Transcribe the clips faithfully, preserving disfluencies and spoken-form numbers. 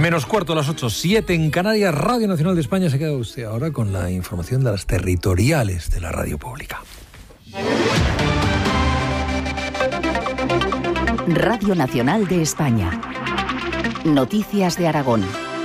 Menos cuarto a las ocho, siete en Canarias. Radio Nacional de España. Se queda usted ahora con la información de las territoriales de la radio pública. Radio Nacional de España. Noticias de Aragón.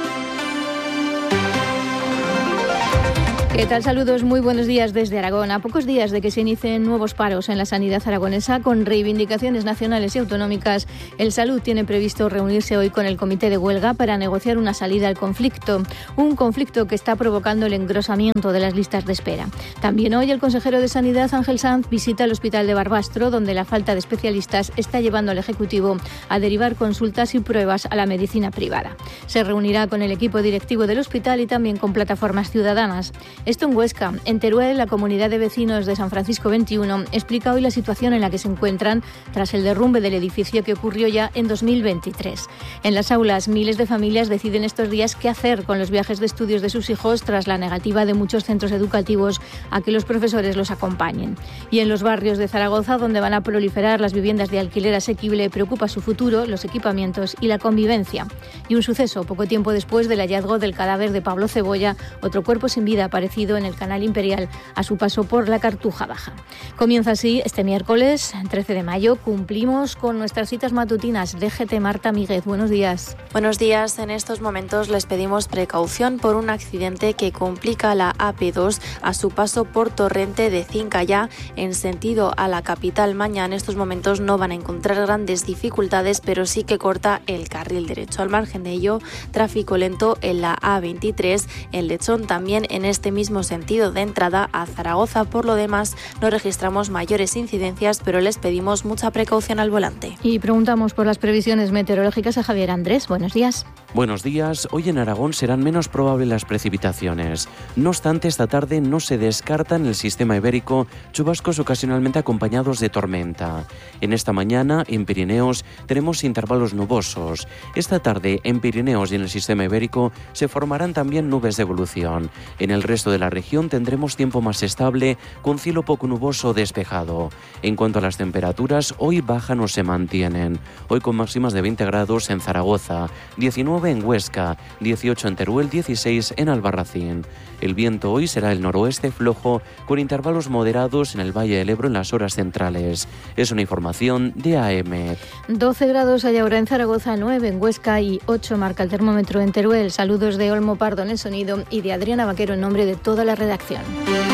¿Qué tal? Saludos, muy buenos días desde Aragón. A pocos días de que se inicien nuevos paros en la sanidad aragonesa con reivindicaciones nacionales y autonómicas, el Salud tiene previsto reunirse hoy con el comité de huelga para negociar una salida al conflicto. Un conflicto que está provocando el engrosamiento de las listas de espera. También hoy el consejero de Sanidad, Ángel Sanz, visita el hospital de Barbastro, donde la falta de especialistas está llevando al Ejecutivo a derivar consultas y pruebas a la medicina privada. Se reunirá con el equipo directivo del hospital y también con plataformas ciudadanas. Esto en Huesca. En Teruel, la comunidad de vecinos de San Francisco veintiuno explica hoy la situación en la que se encuentran tras el derrumbe del edificio que ocurrió ya en dos mil veintitrés. En las aulas, miles de familias deciden estos días qué hacer con los viajes de estudios de sus hijos tras la negativa de muchos centros educativos a que los profesores los acompañen. Y en los barrios de Zaragoza, donde van a proliferar las viviendas de alquiler asequible, preocupa su futuro, los equipamientos y la convivencia. Y un suceso poco tiempo después del hallazgo del cadáver de Pablo Cebolla, otro cuerpo sin vida aparecido en el Canal Imperial a su paso por la Cartuja Baja. Comienza así este miércoles, trece de mayo, cumplimos con nuestras citas matutinas. D G T Marta Míguez, buenos días. Buenos días. En estos momentos les pedimos precaución por un accidente que complica la A P dos a su paso por Torrente de Cincayá en sentido a la capital. Mañana en estos momentos no van a encontrar grandes dificultades, pero sí que corta el carril derecho. Al margen de ello, tráfico lento en la A veintitrés, en Lechón también en este mismo sentido de entrada a Zaragoza. Por lo demás, no registramos mayores incidencias, pero les pedimos mucha precaución al volante. Y preguntamos por las previsiones meteorológicas a Javier Andrés. Buenos días. Buenos días. Hoy en Aragón serán menos probables las precipitaciones. No obstante, esta tarde no se descarta en el sistema ibérico chubascos ocasionalmente acompañados de tormenta. En esta mañana, en Pirineos, tenemos intervalos nubosos. Esta tarde, en Pirineos y en el sistema ibérico, se formarán también nubes de evolución. En el resto de la región tendremos tiempo más estable, con cielo poco nuboso o despejado. En cuanto a las temperaturas, hoy bajan o se mantienen. Hoy con máximas de veinte grados en Zaragoza, diecinueve en Huesca, dieciocho en Teruel, dieciséis en Albarracín. El viento hoy será el noroeste flojo, con intervalos moderados en el Valle del Ebro en las horas centrales. Es una información de A E M E T. doce grados hay ahora en Zaragoza, nueve en Huesca y ocho marca el termómetro en Teruel. Saludos de Olmo Pardo en el sonido y de Adriana Vaquero en nombre de toda la redacción.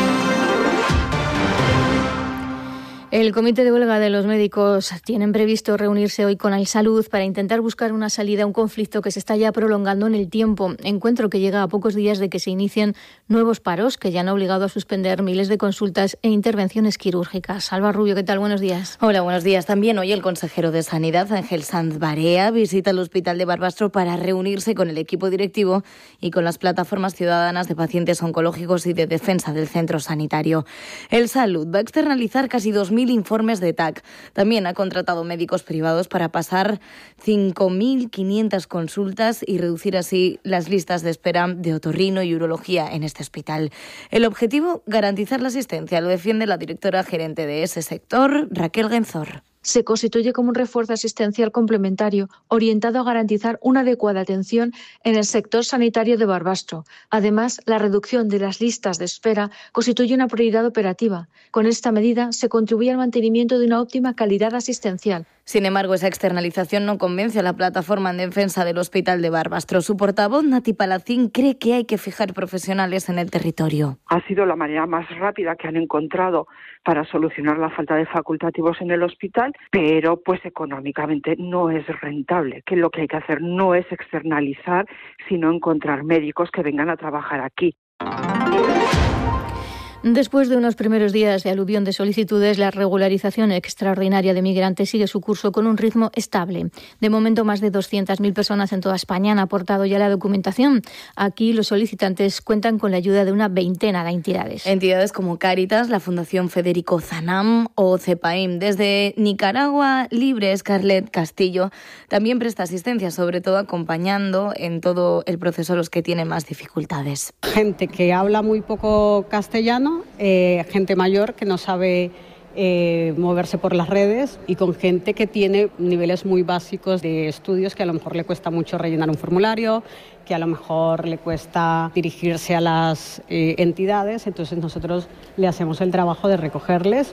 El Comité de Huelga de los Médicos tienen previsto reunirse hoy con el Salud para intentar buscar una salida a un conflicto que se está ya prolongando en el tiempo. Encuentro que llega a pocos días de que se inicien nuevos paros que ya han obligado a suspender miles de consultas e intervenciones quirúrgicas. Alba Rubio, ¿qué tal? Buenos días. Hola, buenos días. También hoy el consejero de Sanidad, Ángel Sanz Barea, visita el hospital de Barbastro para reunirse con el equipo directivo y con las plataformas ciudadanas de pacientes oncológicos y de defensa del centro sanitario. El Salud va a externalizar casi dos mil informes de T A C. También ha contratado médicos privados para pasar cinco mil quinientas consultas y reducir así las listas de espera de otorrino y urología en este hospital. El objetivo, garantizar la asistencia, lo defiende la directora gerente de ese sector, Raquel Genzor. Se constituye como un refuerzo asistencial complementario orientado a garantizar una adecuada atención en el sector sanitario de Barbastro. Además, la reducción de las listas de espera constituye una prioridad operativa. Con esta medida se contribuye al mantenimiento de una óptima calidad asistencial. Sin embargo, esa externalización no convence a la plataforma en defensa del Hospital de Barbastro. Su portavoz, Nati Palacín, cree que hay que fijar profesionales en el territorio. Ha sido la manera más rápida que han encontrado para solucionar la falta de facultativos en el hospital, pero pues económicamente no es rentable, que lo que hay que hacer no es externalizar, sino encontrar médicos que vengan a trabajar aquí. Después de unos primeros días de aluvión de solicitudes, la regularización extraordinaria de migrantes sigue su curso con un ritmo estable. De momento, más de doscientas mil personas en toda España han aportado ya la documentación. Aquí los solicitantes cuentan con la ayuda de una veintena de entidades. Entidades como Cáritas, la Fundación Federico Zanam o CEPAIM. Desde Nicaragua Libre, Scarlett Castillo también presta asistencia, sobre todo acompañando en todo el proceso a los que tienen más dificultades. Gente que habla muy poco castellano, Eh, gente mayor que no sabe eh, moverse por las redes y con gente que tiene niveles muy básicos de estudios, que a lo mejor le cuesta mucho rellenar un formulario, que a lo mejor le cuesta dirigirse a las eh, entidades. Entonces nosotros le hacemos el trabajo de recogerles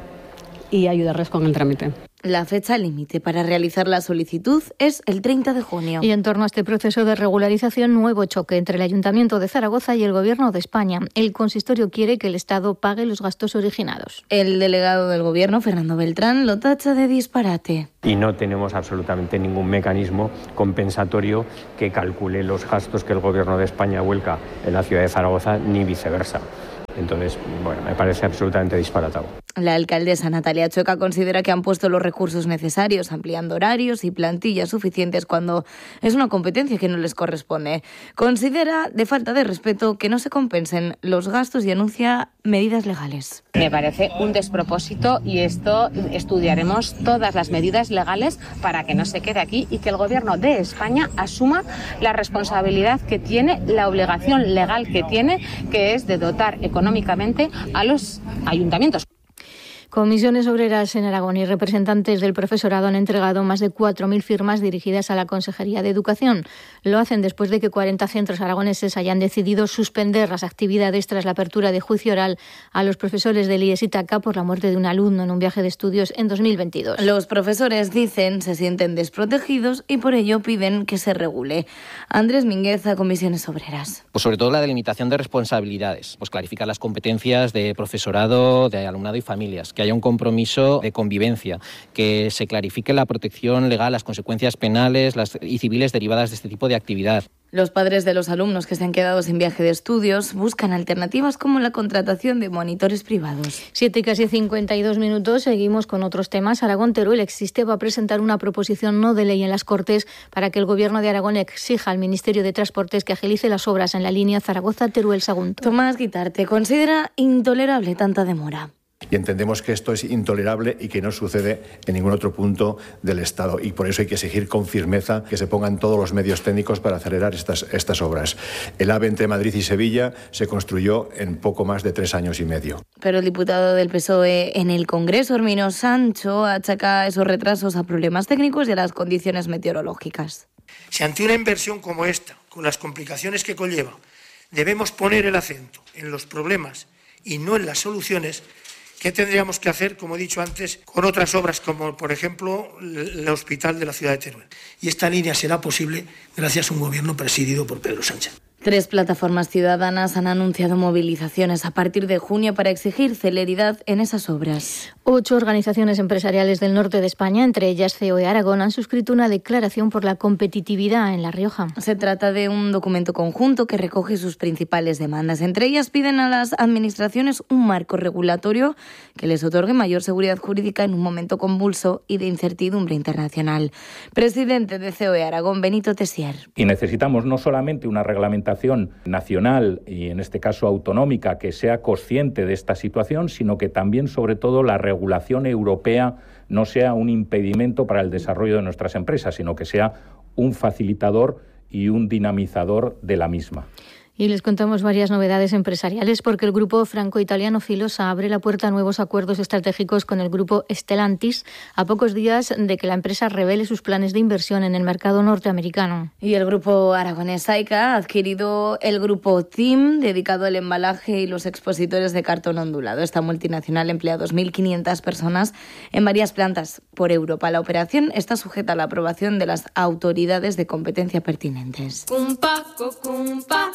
y ayudarles con el trámite. La fecha límite para realizar la solicitud es el treinta de junio. Y en torno a este proceso de regularización, nuevo choque entre el Ayuntamiento de Zaragoza y el Gobierno de España. El consistorio quiere que el Estado pague los gastos originados. El delegado del Gobierno, Fernando Beltrán, lo tacha de disparate. Y no tenemos absolutamente ningún mecanismo compensatorio que calcule los gastos que el Gobierno de España vuelca en la ciudad de Zaragoza, ni viceversa. Entonces, bueno, me parece absolutamente disparatado. La alcaldesa Natalia Chueca considera que han puesto los recursos necesarios, ampliando horarios y plantillas suficientes cuando es una competencia que no les corresponde. Considera de falta de respeto que no se compensen los gastos y anuncia medidas legales. Me parece un despropósito y esto estudiaremos todas las medidas legales para que no se quede aquí y que el Gobierno de España asuma la responsabilidad que tiene, la obligación legal que tiene, que es de dotar económicamente a los ayuntamientos. Comisiones obreras en Aragón y representantes del profesorado han entregado más de cuatro mil firmas dirigidas a la Consejería de Educación. Lo hacen después de que cuarenta centros aragoneses hayan decidido suspender las actividades tras la apertura de juicio oral a los profesores del I E S Ítaca por la muerte de un alumno en un viaje de estudios en dos mil veintidós. Los profesores, dicen, se sienten desprotegidos y por ello piden que se regule. Andrés Mínguez, a Comisiones Obreras. Pues sobre todo la delimitación de responsabilidades, pues clarificar las competencias de profesorado, de alumnado y familias, que haya un compromiso de convivencia, que se clarifique la protección legal, las consecuencias penales las, y civiles derivadas de este tipo de actividad. Los padres de los alumnos que se han quedado sin viaje de estudios buscan alternativas como la contratación de monitores privados. Siete y casi cincuenta y dos minutos, seguimos con otros temas. Aragón Teruel Existe va a presentar una proposición no de ley en las Cortes para que el Gobierno de Aragón exija al Ministerio de Transportes que agilice las obras en la línea Zaragoza-Teruel-Sagunto. Tomás Guitarte considera intolerable tanta demora. Y entendemos que esto es intolerable y que no sucede en ningún otro punto del Estado. Y por eso hay que exigir con firmeza que se pongan todos los medios técnicos para acelerar estas, estas obras. El AVE entre Madrid y Sevilla se construyó en poco más de tres años y medio. Pero el diputado del P S O E en el Congreso, Herminio Sancho, achaca esos retrasos a problemas técnicos y a las condiciones meteorológicas. Si ante una inversión como esta, con las complicaciones que conlleva, debemos poner el acento en los problemas y no en las soluciones, ¿qué tendríamos que hacer, como he dicho antes, con otras obras como, por ejemplo, el hospital de la ciudad de Teruel? Y esta línea será posible gracias a un gobierno presidido por Pedro Sánchez. Tres plataformas ciudadanas han anunciado movilizaciones a partir de junio para exigir celeridad en esas obras. Ocho organizaciones empresariales del norte de España, entre ellas C O E Aragón, han suscrito una declaración por la competitividad en La Rioja. Se trata de un documento conjunto que recoge sus principales demandas. Entre ellas piden a las administraciones un marco regulatorio que les otorgue mayor seguridad jurídica en un momento convulso y de incertidumbre internacional. Presidente de C O E Aragón, Benito Tessier. Y necesitamos no solamente una reglamentación nacional y en este caso autonómica que sea consciente de esta situación, sino que también sobre todo la regulación europea no sea un impedimento para el desarrollo de nuestras empresas, sino que sea un facilitador y un dinamizador de la misma. Y les contamos varias novedades empresariales porque el grupo franco-italiano Filosa abre la puerta a nuevos acuerdos estratégicos con el grupo Stellantis a pocos días de que la empresa revele sus planes de inversión en el mercado norteamericano. Y el grupo aragonés Aica ha adquirido el grupo Team, dedicado al embalaje y los expositores de cartón ondulado. Esta multinacional emplea dos mil quinientas personas en varias plantas por Europa. La operación está sujeta a la aprobación de las autoridades de competencia pertinentes. Cumpa, cumpa.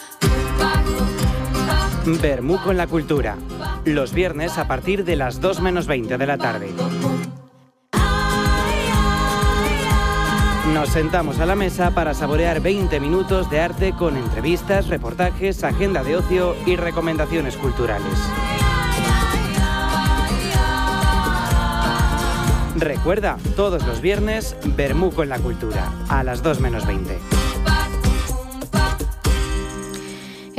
Bermú con la cultura. Los viernes a partir de las dos menos veinte de la tarde. Nos sentamos a la mesa para saborear veinte minutos de arte con entrevistas, reportajes, agenda de ocio y recomendaciones culturales. Recuerda, todos los viernes, Bermú con la cultura, a las dos menos veinte.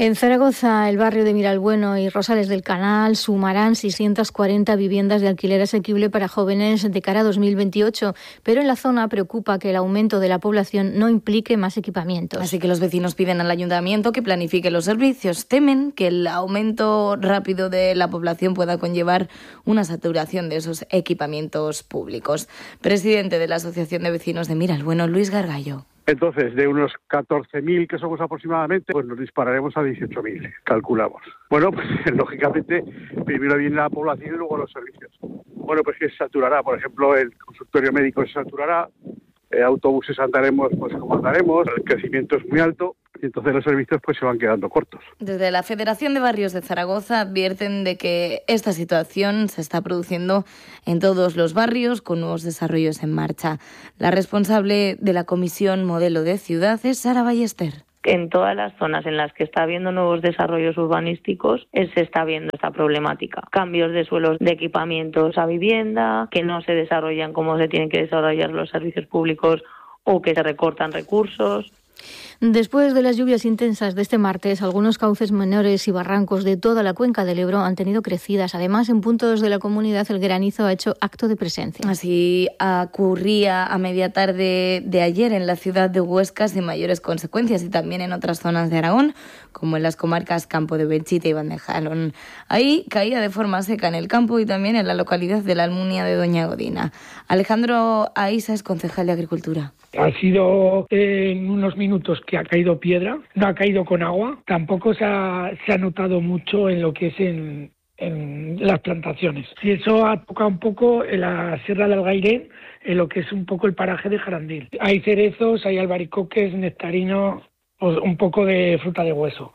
En Zaragoza, el barrio de Miralbueno y Rosales del Canal sumarán seiscientas cuarenta viviendas de alquiler asequible para jóvenes de cara a dos mil veintiocho, pero en la zona preocupa que el aumento de la población no implique más equipamientos. Así que los vecinos piden al ayuntamiento que planifique los servicios. Temen que el aumento rápido de la población pueda conllevar una saturación de esos equipamientos públicos. Presidente de la Asociación de Vecinos de Miralbueno, Luis Gargallo. Entonces, de unos catorce mil que somos aproximadamente, pues nos dispararemos a dieciocho mil, calculamos. Bueno, pues lógicamente, primero viene la población y luego los servicios. Bueno, pues que se saturará, por ejemplo, el consultorio médico se saturará, eh, autobuses andaremos pues como andaremos, el crecimiento es muy alto, y entonces los servicios pues se van quedando cortos. Desde la Federación de Barrios de Zaragoza advierten de que esta situación se está produciendo en todos los barrios con nuevos desarrollos en marcha. La responsable de la Comisión Modelo de Ciudad es Sara Ballester. En todas las zonas en las que está habiendo nuevos desarrollos urbanísticos se está viendo esta problemática. Cambios de suelos de equipamientos a vivienda, que no se desarrollan como se tienen que desarrollar los servicios públicos o que se recortan recursos. Después de las lluvias intensas de este martes, algunos cauces menores y barrancos de toda la cuenca del Ebro han tenido crecidas. Además, en puntos de la comunidad el granizo ha hecho acto de presencia. Así ocurría a media tarde de ayer en la ciudad de Huesca sin mayores consecuencias y también en otras zonas de Aragón, como en las comarcas Campo de Belchite y Bandejalón. Ahí caía de forma seca en el campo y también en la localidad de la Almunia de Doña Godina. Alejandro Aisa es concejal de Agricultura. Ha sido en unos minutos que ha caído piedra, no ha caído con agua, tampoco se ha, se ha notado mucho en lo que es en, en las plantaciones. Y eso ha tocado un poco en la Sierra del Algairén, en lo que es un poco el paraje de Jarandil. Hay cerezos, hay albaricoques, nectarinos, pues un poco de fruta de hueso.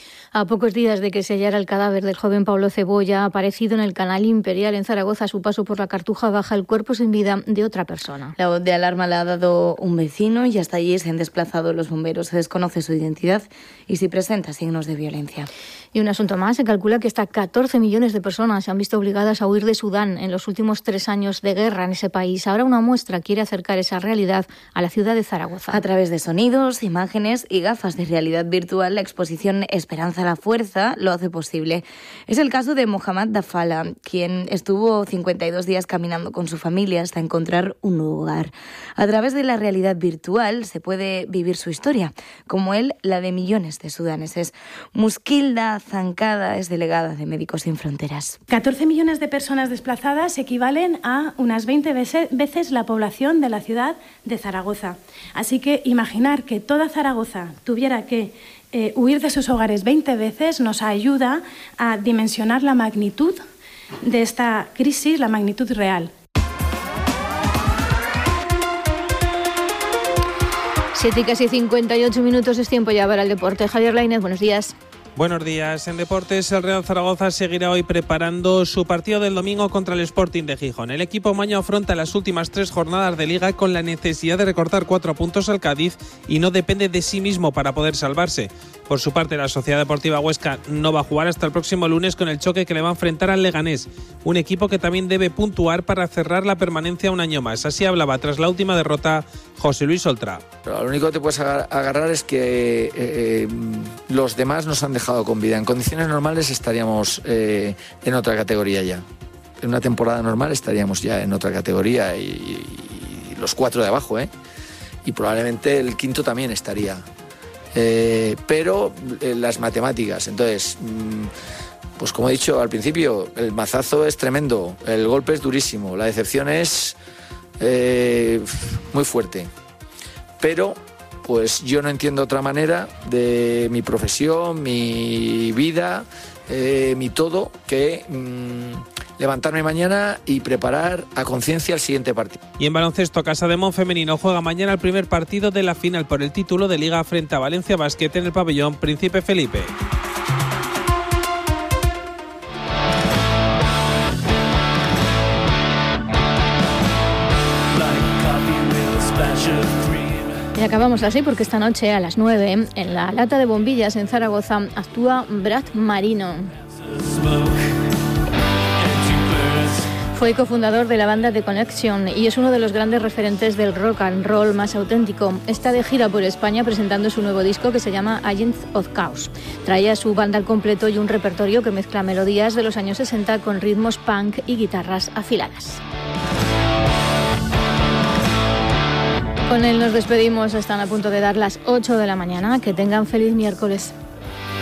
A pocos días de que se hallara el cadáver del joven Pablo Cebolla, aparecido en el Canal Imperial en Zaragoza a su paso por la Cartuja Baja, el cuerpo sin vida de otra persona. La voz de alarma la ha dado un vecino y hasta allí se han desplazado los bomberos. Se desconoce su identidad y si presenta signos de violencia. Y un asunto más, se calcula que hasta catorce millones de personas se han visto obligadas a huir de Sudán en los últimos tres años de guerra en ese país. Ahora una muestra quiere acercar esa realidad a la ciudad de Zaragoza. A través de sonidos, imágenes y gafas de realidad virtual, la exposición Esperanza la Fuerza lo hace posible. Es el caso de Mohamed Dafala, quien estuvo cincuenta y dos días caminando con su familia hasta encontrar un nuevo hogar. A través de la realidad virtual se puede vivir su historia, como él, la de millones de sudaneses. Muskilda Zancada es delegada de Médicos Sin Fronteras. catorce millones de personas desplazadas equivalen a unas veinte veces la población de la ciudad de Zaragoza. Así que imaginar que toda Zaragoza tuviera que eh, huir de sus hogares veinte veces nos ayuda a dimensionar la magnitud de esta crisis, la magnitud real. Siete y casi cincuenta y ocho minutos es tiempo ya para el deporte. Javier Lainez, buenos días. Buenos días. En deportes, el Real Zaragoza seguirá hoy preparando su partido del domingo contra el Sporting de Gijón. El equipo maño afronta las últimas tres jornadas de Liga con la necesidad de recortar cuatro puntos al Cádiz y no depende de sí mismo para poder salvarse. Por su parte, la Sociedad Deportiva Huesca no va a jugar hasta el próximo lunes con el choque que le va a enfrentar al Leganés, un equipo que también debe puntuar para cerrar la permanencia un año más. Así hablaba tras la última derrota José Luis Oltra. Pero lo único que te puedes agarrar es que eh, los demás nos han dejado con vida. En condiciones normales estaríamos eh, en otra categoría ya. En una temporada normal estaríamos ya en otra categoría y, y, y los cuatro de abajo, ¿eh? Y probablemente el quinto también estaría. Eh, pero eh, las matemáticas, entonces, mmm, pues como he dicho al principio, el mazazo es tremendo, el golpe es durísimo, la decepción es eh, muy fuerte. Pero pues yo no entiendo otra manera de mi profesión, mi vida, eh, mi todo, que mmm, levantarme mañana y preparar a conciencia el siguiente partido. Y en baloncesto, Casademón femenino juega mañana el primer partido de la final por el título de Liga frente a Valencia Basket en el pabellón Príncipe Felipe. Y acabamos así porque esta noche a las nueve en la Lata de Bombillas en Zaragoza actúa Brad Marino. Fue cofundador de la banda The Connection y es uno de los grandes referentes del rock and roll más auténtico. Está de gira por España presentando su nuevo disco que se llama Agents of Chaos. Trae a su banda al completo y un repertorio que mezcla melodías de los años sesenta con ritmos punk y guitarras afiladas. Con él nos despedimos, están a punto de dar las ocho de la mañana. Que tengan feliz miércoles.